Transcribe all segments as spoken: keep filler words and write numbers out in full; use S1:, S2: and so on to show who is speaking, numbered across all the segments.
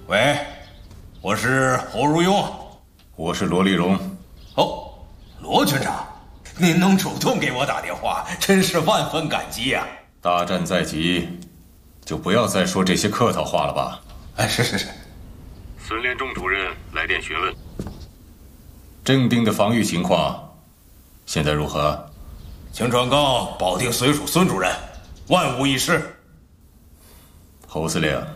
S1: 喂，我是侯如庸，
S2: 我是罗立荣。
S1: 哦，罗军长，您能主动给我打电话，真是万分感激呀、啊！
S2: 大战在即，就不要再说这些客套话了吧。
S1: 哎，是是是。
S2: 孙连仲主任来电询问，正定的防御情况现在如何？
S1: 请转告保定随署孙主任，万无一失。
S2: 侯司令，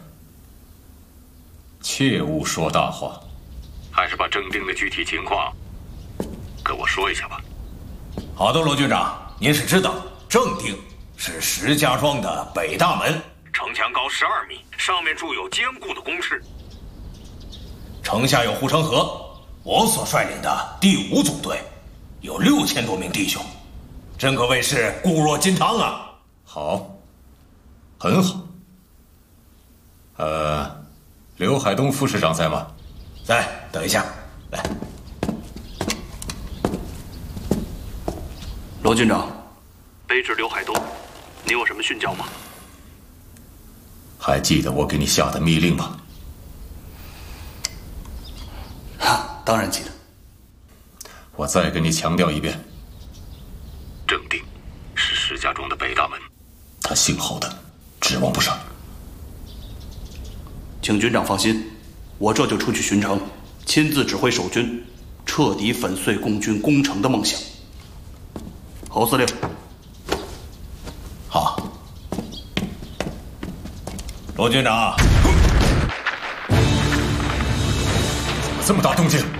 S2: 切勿说大话，还是把正定的具体情况跟我说一下吧。
S1: 好的，罗军长，您是知道，正定是石家庄的北大门，城墙高十二米，上面筑有坚固的工事。城下有护城河，我所率领的第五总队有六千多名弟兄，真可谓是固若金汤啊！
S2: 好，很好。呃，刘海东副师长在吗？
S1: 在，等一下，来。
S3: 罗军长，卑职刘海东，你有什么训教吗？
S2: 还记得我给你下的密令吗？
S3: 哈，当然记得。
S2: 我再跟你强调一遍，正定是石家庄的北大门，他姓侯的指望不上。
S3: 请军长放心，我这就出去巡城，亲自指挥守军，彻底粉碎共军攻城的梦想。侯司令，
S1: 好。罗军长，
S2: 怎么这么大动静？